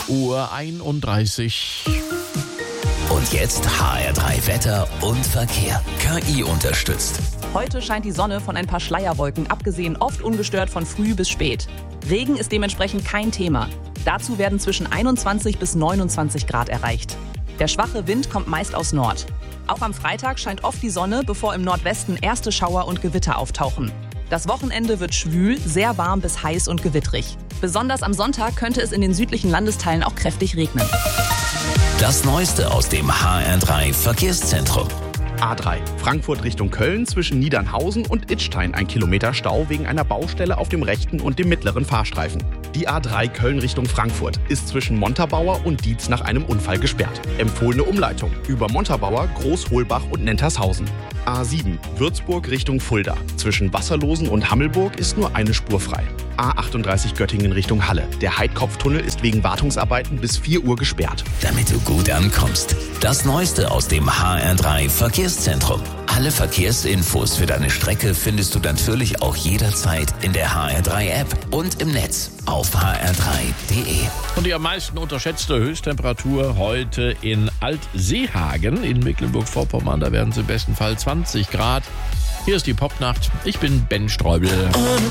7:31 Uhr. Und jetzt HR3 Wetter und Verkehr. KI unterstützt. Heute scheint die Sonne von ein paar Schleierwolken, abgesehen oft ungestört von früh bis spät. Regen ist dementsprechend kein Thema. Dazu werden zwischen 21 bis 29 Grad erreicht. Der schwache Wind kommt meist aus Nord. Auch am Freitag scheint oft die Sonne, bevor im Nordwesten erste Schauer und Gewitter auftauchen. Das Wochenende wird schwül, sehr warm bis heiß und gewittrig. Besonders am Sonntag könnte es in den südlichen Landesteilen auch kräftig regnen. Das Neueste aus dem HR3 Verkehrszentrum. A3 Frankfurt Richtung Köln zwischen Niedernhausen und Idstein 1 Kilometer Stau wegen einer Baustelle auf dem rechten und dem mittleren Fahrstreifen. Die A3 Köln Richtung Frankfurt ist zwischen Montabaur und Dietz nach einem Unfall gesperrt. Empfohlene Umleitung über Montabaur, Großholbach und Nentershausen. A7 Würzburg Richtung Fulda. Zwischen Wasserlosen und Hammelburg ist nur eine Spur frei. A38 Göttingen Richtung Halle. Der Heidkopftunnel ist wegen Wartungsarbeiten bis 4 Uhr gesperrt. Damit du gut ankommst. Das Neueste aus dem HR3 Verkehrszentrum. Alle Verkehrsinfos für deine Strecke findest du natürlich auch jederzeit in der HR3-App und im Netz auf hr3.de. Und die am meisten unterschätzte Höchsttemperatur heute in Altseehagen in Mecklenburg-Vorpommern. Da werden es im besten Fall 20 Grad. Hier ist die Popnacht. Ich bin Ben Streubel.